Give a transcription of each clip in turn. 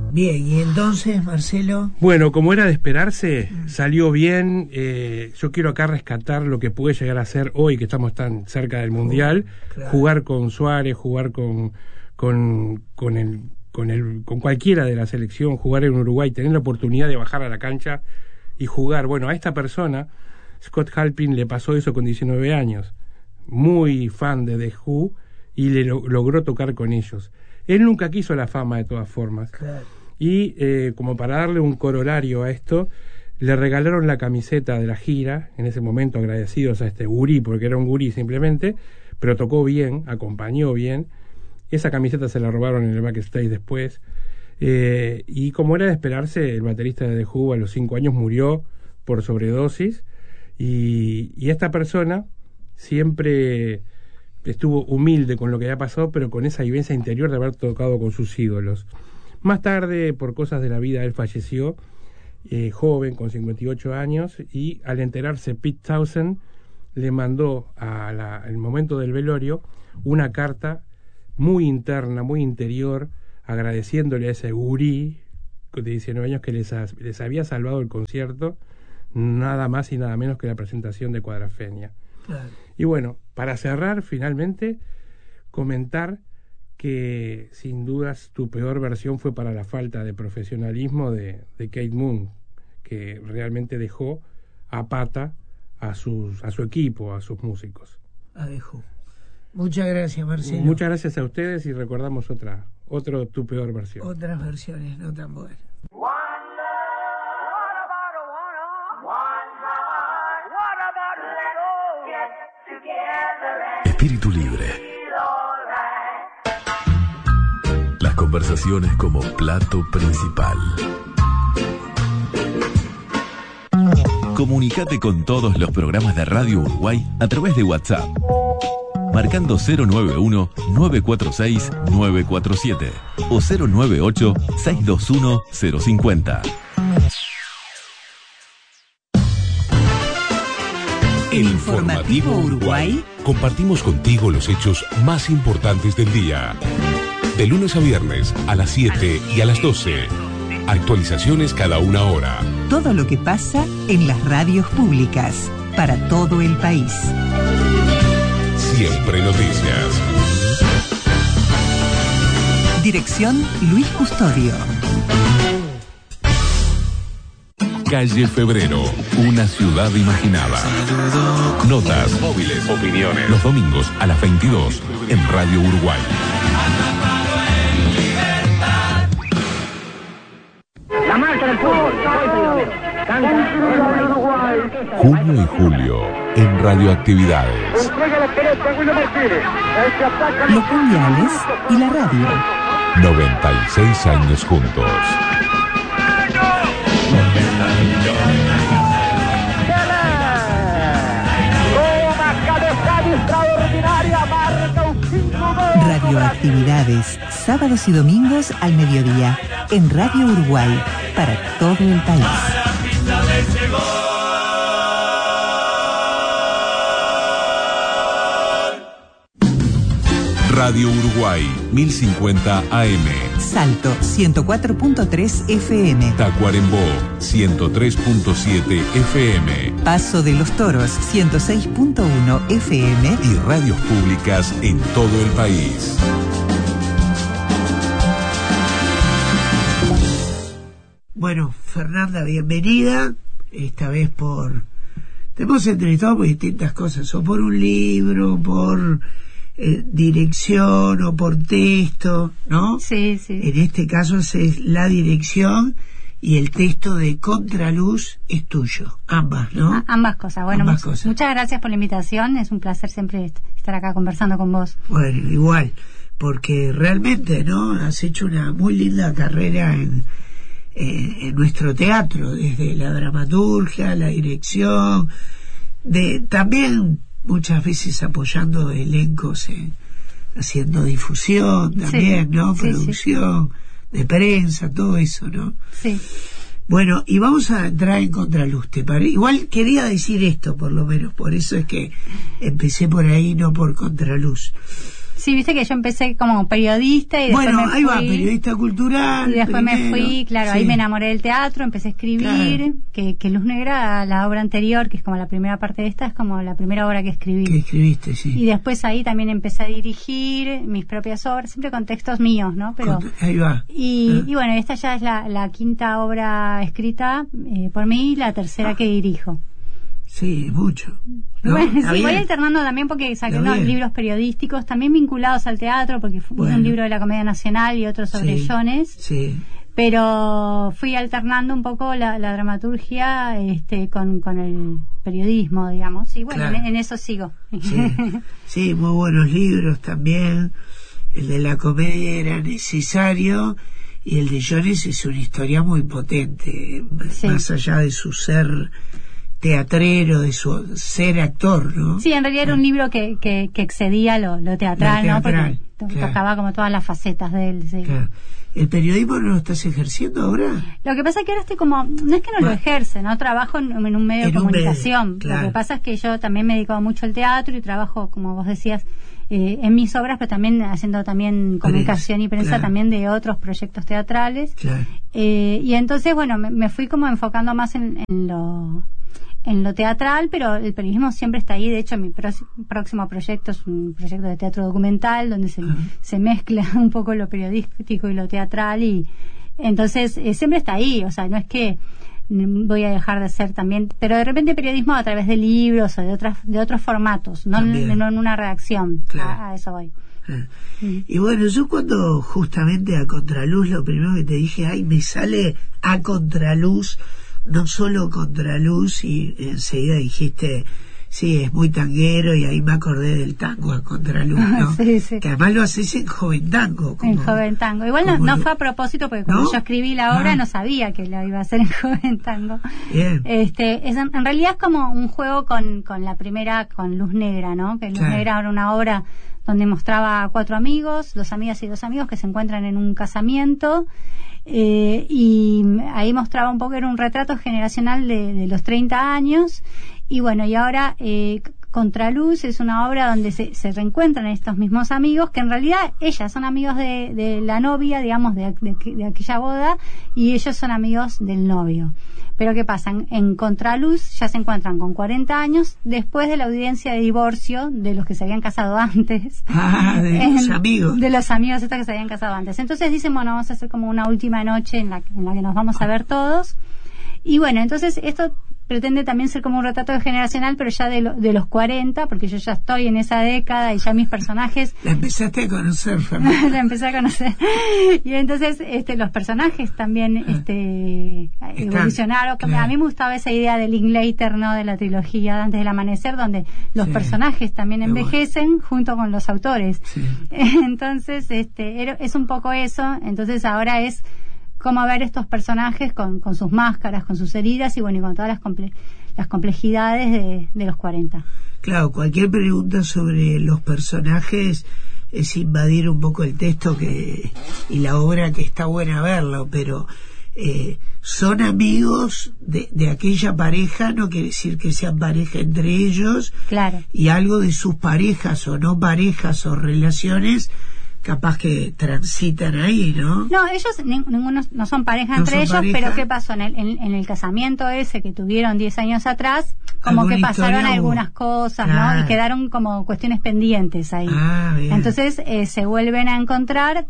Bien, y entonces, Marcelo. Bueno, como era de esperarse, salió bien. Yo quiero acá rescatar lo que puede llegar a ser hoy, que estamos tan cerca del Mundial, Claro. Jugar con Suárez, jugar con cualquiera de la selección, jugar en Uruguay, tener la oportunidad de bajar a la cancha y jugar. Bueno, a esta persona, Scott Halpin, le pasó eso con 19 años. Muy fan de The Who y logró tocar con ellos. Él nunca quiso la fama de todas formas. Claro. Y como para darle un corolario a esto, le regalaron la camiseta de la gira, en ese momento agradecidos a este gurí, porque era un gurí simplemente, pero tocó bien, acompañó bien. Esa camiseta se la robaron en el backstage después. Y como era de esperarse, el baterista de The Who a los 5 años murió por sobredosis. Y esta persona siempre estuvo humilde con lo que había pasado, pero con esa vivencia interior de haber tocado con sus ídolos. Más tarde, por cosas de la vida, él falleció, joven, con 58 años, y al enterarse, Pete Townshend le mandó al momento del velorio una carta muy interna, muy interior, agradeciéndole a ese gurí de 19 años que les había salvado el concierto, nada más y nada menos que la presentación de Cuadrafenia. Claro. Y bueno, para cerrar, finalmente, comentar que sin dudas tu peor versión fue para la falta de profesionalismo de Keith Moon, que realmente dejó a pata a su equipo, a sus músicos. La dejo. Muchas gracias, Marcelo. Muchas gracias a ustedes y recordamos otro tu peor versión. Otras versiones no tan buenas. Espíritu libre. Las conversaciones como plato principal. Comunicate con todos los programas de Radio Uruguay a través de WhatsApp. Marcando 091-946-947 o 098-621-050. El Informativo Uruguay. Compartimos contigo los hechos más importantes del día. De lunes a viernes a las 7 y a las 12. Actualizaciones cada una hora. Todo lo que pasa en las radios públicas para todo el país. Siempre noticias. Dirección Luis Custodio. Calle Febrero, una ciudad imaginada. Notas, móviles, opiniones. Los domingos a las 22 en Radio Uruguay. La marcha del fútbol. Junio y julio en Radioactividades. Los mundiales y la radio. 96 años juntos. Radioactividades, sábados y domingos al mediodía, en Radio Uruguay, para todo el país. Radio Uruguay, 1050 AM. Salto, 104.3 FM. Tacuarembó, 103.7 FM. Paso de los Toros, 106.1 FM. Y radios públicas en todo el país. Bueno, Fernanda, bienvenida. Esta vez te hemos entrevistado por distintas cosas, o por un libro, por dirección o por texto, ¿no? Sí, sí. En este caso es la dirección y el texto de Contraluz es tuyo, ambas, ¿no? Ambas cosas. Bueno, ambas cosas. Muchas gracias por la invitación, es un placer siempre estar acá conversando con vos. Bueno, igual, porque realmente, ¿no? Has hecho una muy linda carrera en nuestro teatro, desde la dramaturgia, la dirección, también muchas veces apoyando elencos, haciendo difusión también, sí, ¿no? Producción, sí. De prensa, todo eso, ¿no? Sí. Bueno, y vamos a entrar en Contraluz, ¿te parece? Igual quería decir esto, por lo menos, por eso es que empecé por ahí, no por Contraluz. Sí, viste que yo empecé como periodista y después Bueno, me ahí fui, va, periodista cultural. y después me primero. fui, claro, Sí. ahí me enamoré del teatro, empecé a escribir, que Luz Negra, la obra anterior, que es como la primera parte de esta, es como la primera obra que escribí. Que escribiste, sí. Y después ahí también empecé a dirigir mis propias obras, siempre con textos míos, ¿no? Pero Ahí va. y bueno, esta ya es la quinta obra escrita por mí y la tercera que dirijo. Sí, es mucho. ¿No? Bueno, Está sí, voy bien. alternando también porque saqué Está unos bien. libros periodísticos también vinculados al teatro, porque fue Bueno. un libro de la Comedia Nacional y otro sobre Sí, Jones, Sí. pero fui alternando un poco la dramaturgia con el periodismo, digamos, y bueno, Claro. en eso sigo. Sí. Sí, muy buenos libros también. El de la comedia era necesario y el de Jones es una historia muy potente, Sí. más allá de su ser teatrero, de su ser actor, ¿no? Sí, en realidad era un libro que excedía lo teatral, Lo ¿no? teatral, Porque claro. tocaba como todas las facetas de él, sí. Claro. ¿El periodismo no lo estás ejerciendo ahora? Lo que pasa es que ahora estoy como, no es que no lo ejerce, ¿no? Trabajo en un medio En de un comunicación. medio, claro. Lo que pasa es que yo también me he dedicado mucho al teatro y trabajo, como vos decías, en mis obras, pero también haciendo también comunicación y prensa claro. también de otros proyectos teatrales. Claro. Y entonces, bueno, me fui como enfocando más en lo teatral, pero el periodismo siempre está ahí. De hecho, mi próximo proyecto es un proyecto de teatro documental donde se mezcla un poco lo periodístico y lo teatral, y entonces siempre está ahí. O sea, no es que voy a dejar de ser también, pero de repente periodismo a través de libros o de otros formatos, no en una redacción. Claro. A eso voy. Y bueno, yo cuando justamente a Contraluz, lo primero que te dije, ay, me sale a Contraluz, no solo Contraluz, y enseguida dijiste, sí, es muy tanguero, y ahí me acordé del tango a Contraluz, ¿no? Sí, sí. Que además lo haces en Joven Tango. En Joven Tango. Igual no fue a propósito, porque cuando ¿No? yo escribí la obra Ah. no sabía que lo iba a hacer en Joven Tango. Bien. En realidad es como un juego con la primera, con Luz Negra, ¿no? Que Luz Claro. Negra era una obra donde mostraba a 4 amigos, 2 amigas y 2 amigos que se encuentran en un casamiento, y ahí mostraba un poco, era un retrato generacional de los 30 años, y bueno, y ahora Contraluz es una obra donde se reencuentran estos mismos amigos, que en realidad ellas son amigos de la novia, digamos, de aquella boda, y ellos son amigos del novio. Pero ¿qué pasa? En Contraluz ya se encuentran con 40 años después de la audiencia de divorcio de los que se habían casado antes. De los amigos. De los amigos estos que se habían casado antes. Entonces dicen, bueno, vamos a hacer como una última noche en la que nos vamos a ver todos. Y bueno, entonces esto pretende también ser como un retrato generacional, pero ya de los 40, porque yo ya estoy en esa década y ya mis personajes... La empezaste a conocer, Fernanda. La empecé a conocer. Y entonces los personajes también evolucionaron. Claro. A mí me gustaba esa idea de Linklater, ¿no? De la trilogía Antes del Amanecer, donde los Sí. personajes también Qué envejecen junto con los autores. Sí. Entonces, es un poco eso. Entonces ahora es cómo ver estos personajes con sus máscaras, con sus heridas y bueno, y con todas las complejidades de los 40. Claro, cualquier pregunta sobre los personajes es invadir un poco el texto y la obra, que está buena verlo, pero son amigos de aquella pareja, no quiere decir que sean pareja entre ellos, Claro. y algo de sus parejas o no parejas o relaciones capaz que transitan ahí, ¿no? No, ellos ninguno no son pareja No entre son ellos, pareja. pero ¿qué pasó? En el casamiento ese que tuvieron 10 años atrás, como ¿Alguna que pasaron historia hubo? algunas cosas, Claro. ¿no? Y quedaron como cuestiones pendientes ahí. Ah, bien. Entonces se vuelven a encontrar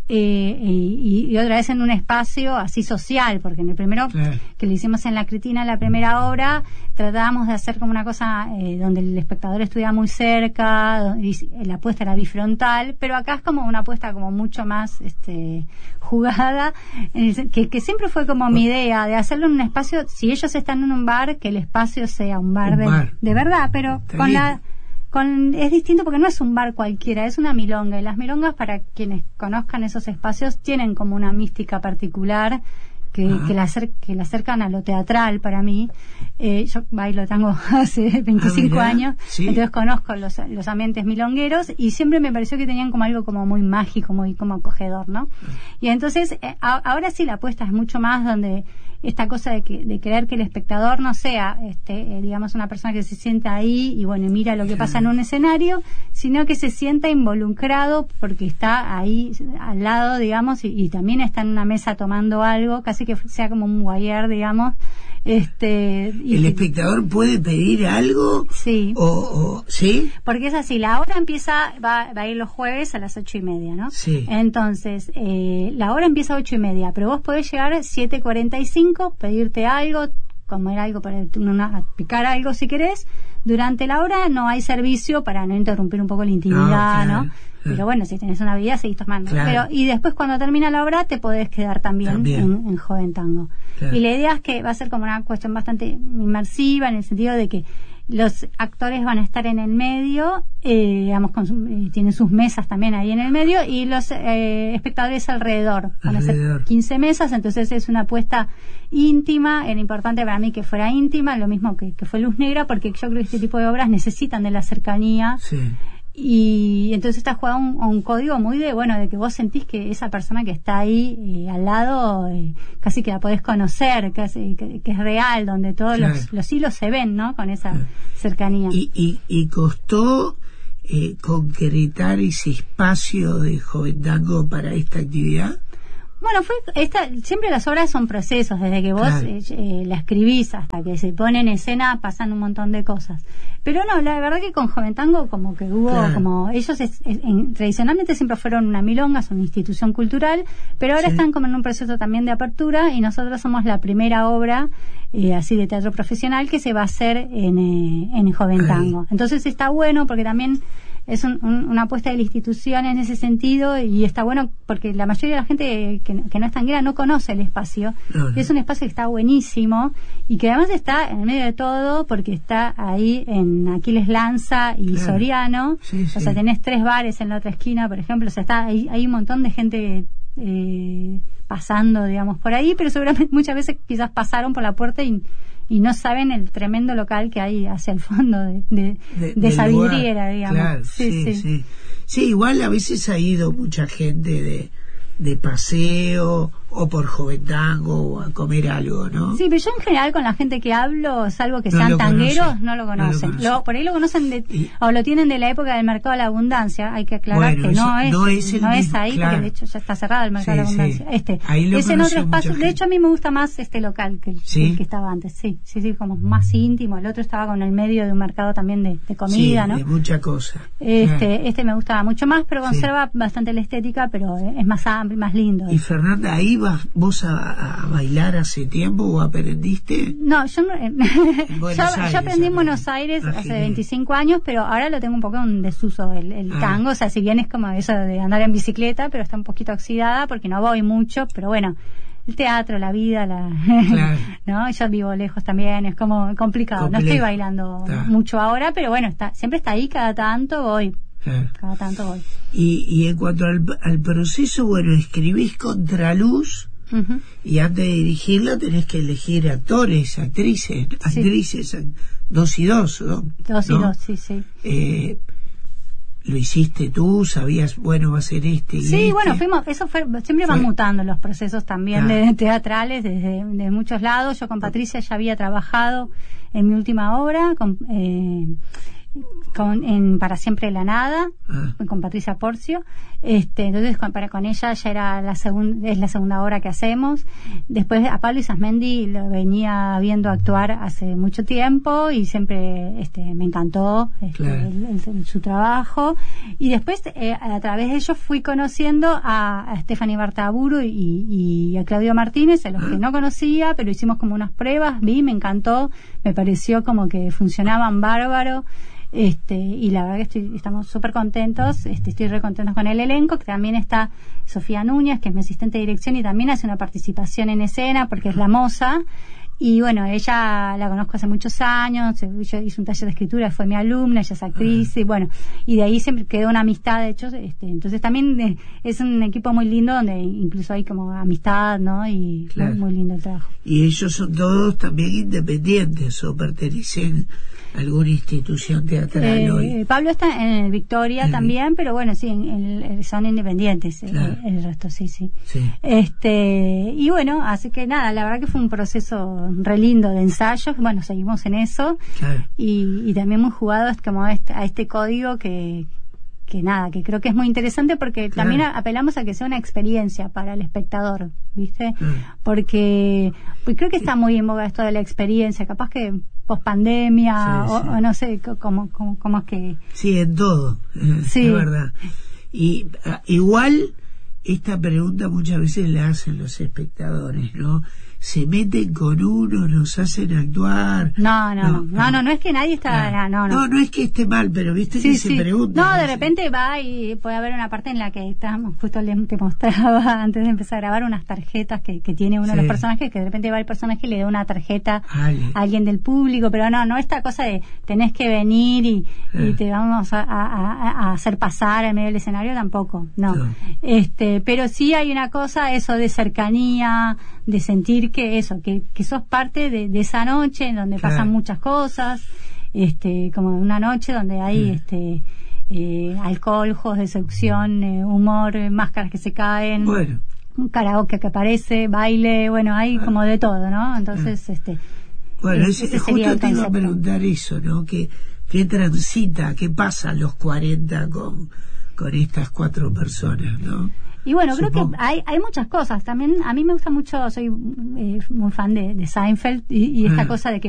y otra vez en un espacio así social, porque en el primero Claro. que le hicimos en La Critina, la primera obra, tratábamos de hacer como una cosa donde el espectador estuviera muy cerca, y la apuesta era bifrontal, pero acá es como una apuesta como mucho más jugada, que siempre fue como mi idea de hacerlo en un espacio, si ellos están en un bar, que el espacio sea un bar, de verdad, pero Está con bien. es distinto porque no es un bar cualquiera, es una milonga, y las milongas, para quienes conozcan esos espacios, tienen como una mística particular que la acercan a lo teatral para mí. Yo bailo tango hace 25 mirá, años, sí. entonces conozco los ambientes milongueros y siempre me pareció que tenían como algo como muy mágico, muy como acogedor, ¿no? Y entonces ahora sí la apuesta es mucho más donde esta cosa de querer que el espectador no sea, digamos, una persona que se sienta ahí y bueno, mira lo que pasa en un escenario, sino que se sienta involucrado porque está ahí al lado, digamos, y también está en una mesa tomando algo, casi que sea como un voyeur, digamos. ¿El espectador puede pedir algo? Sí. ¿Sí? Porque es así, la hora va a ir los jueves a las 8:30, ¿no? Sí. Entonces, la hora empieza a 8:30, pero vos podés llegar a 7:45, pedirte algo, comer algo, para picar algo si querés. Durante la hora no hay servicio para no interrumpir un poco la intimidad, ¿no? Pero bueno, si tenés una vida, seguís tomando. Claro. Y después cuando termina la obra te podés quedar también. En Joven Tango. Claro. Y la idea es que va a ser como una cuestión bastante inmersiva, en el sentido de que los actores van a estar en el medio, digamos, tienen sus mesas también ahí en el medio, y los espectadores alrededor. Van a ser 15 mesas, entonces es una apuesta íntima. Era importante para mí que fuera íntima, lo mismo que fue Luz Negra, porque yo creo que este tipo de obras necesitan de la cercanía. Sí. Y entonces está jugado a un código muy de que vos sentís que esa persona que está ahí al lado, casi que la podés conocer, casi que es real, donde todos los hilos se ven, ¿no? Con esa cercanía. ¿Y costó concretar ese espacio de Joven Tango para esta actividad? Bueno, siempre las obras son procesos, desde que vos la escribís hasta que se pone en escena pasan un montón de cosas. Pero no, la verdad que con Joven Tango como que hubo, como ellos tradicionalmente siempre fueron una milonga, son una institución cultural, pero ahora están como en un proceso también de apertura, y nosotros somos la primera obra así de teatro profesional que se va a hacer en Joven Tango. Entonces está bueno porque también es una apuesta de la institución en ese sentido, y está bueno porque la mayoría de la gente que no es tanguera no conoce el espacio. Y es un espacio que está buenísimo y que además está en el medio de todo, porque está ahí en Aquiles Lanza y Soriano. O sea, tenés 3 bares en la otra esquina, por ejemplo. O sea, hay un montón de gente pasando, digamos, por ahí, pero seguramente muchas veces quizás pasaron por la puerta y no saben el tremendo local que hay hacia el fondo de esa vidriera, digamos. Claro, sí, igual a veces ha ido mucha gente de paseo o por Joven Tango o a comer algo, ¿no? Sí, pero yo en general con la gente que hablo, salvo que sean tangueros, no lo conocen. Por ahí lo conocen o lo tienen de la época del Mercado de la Abundancia. Hay que aclarar que no es ahí, porque de hecho ya está cerrado el Mercado de la Abundancia. Es en otro espacio. De hecho a mí me gusta más este local que el que estaba antes. Sí, como más íntimo. El otro estaba con el medio de un mercado también de comida, ¿no? De mucha cosa. Este me gustaba mucho más, pero conserva bastante la estética, pero es más amplio, más lindo. Y Fernanda, ahí vas vos a bailar hace tiempo o aprendiste? No, yo aprendí en Buenos Aires hace 25 años, pero ahora lo tengo un poco en desuso el tango. O sea, si bien es como eso de andar en bicicleta, pero está un poquito oxidada porque no voy mucho, pero bueno, el teatro, la vida, ¿no? Yo vivo lejos también, es como complicado. No estoy bailando mucho ahora, pero bueno, siempre está ahí, cada tanto voy. Cada tanto voy. Y en cuanto al proceso, bueno, escribís Contraluz, y antes de dirigirla tenés que elegir actores, actrices, 2 y 2, ¿no? 2 y 2, sí. ¿Lo hiciste tú? ¿Sabías, bueno, va a ser este? Sí, bueno, siempre van mutando los procesos también de teatrales de muchos lados. Yo con Patricia ya había trabajado en mi última obra, en Para Siempre la Nada, con Patricia Porcio. Entonces con ella ya era es la segunda obra que hacemos. Después a Pablo Isasmendi lo venía viendo actuar hace mucho tiempo y siempre me encantó su trabajo. Y después a través de ellos fui conociendo a Stephanie Bartaburo y a Claudio Martínez, a los que no conocía, pero hicimos como unas pruebas, me encantó, me pareció como que funcionaban bárbaro. Y la verdad que estamos súper contentos, estoy re contentos con el elenco, que también está Sofía Núñez, que es mi asistente de dirección y también hace una participación en escena porque es la moza. Y bueno, ella la conozco hace muchos años, yo hice un taller de escritura, fue mi alumna, ella es actriz, y bueno, y de ahí siempre quedó una amistad, de hecho, entonces también es un equipo muy lindo donde incluso hay como amistad, ¿no? Y muy lindo el trabajo. Y ellos son todos también independientes o pertenecen alguna institución teatral hoy. Pablo está en el Victoria también, pero bueno, sí, son independientes, claro. El resto, sí. Y bueno, así que nada, la verdad que fue un proceso re lindo de ensayos, bueno, seguimos en eso, claro. y también muy jugados como a este código que nada, que creo que es muy interesante porque claro. también apelamos a que sea una experiencia para el espectador, ¿viste? Porque pues creo que está muy en boga esto de la experiencia, capaz que pospandemia o no sé cómo es que... Sí, en todo, sí. Es verdad. Y igual esta pregunta muchas veces la hacen los espectadores, ¿no? Se meten con uno, nos hacen actuar. No es que nadie está... Claro. No es que esté mal, pero viste que se pregunta. No, de repente va y puede haber una parte en la que estábamos, justo te mostraba antes de empezar a grabar unas tarjetas que tiene uno de los personajes, que de repente va el personaje y le da una tarjeta a alguien del público, pero no esta cosa de tenés que venir y te vamos a hacer pasar en medio del escenario, tampoco, no. Pero sí hay una cosa, eso de cercanía, de sentir que sos parte de esa noche en donde pasan muchas cosas, como una noche donde hay alcohol, juegos de seducción, humor, máscaras que se caen, un karaoke que aparece, baile, bueno, hay como de todo, ¿no? Entonces, bueno, justo te iba a preguntar eso, ¿no? ¿Qué transita, qué pasa a los 40 con estas 4 personas, ¿no? Y bueno, supongo. Creo que hay muchas cosas. También a mí me gusta mucho, soy muy fan de Seinfeld y esta cosa de que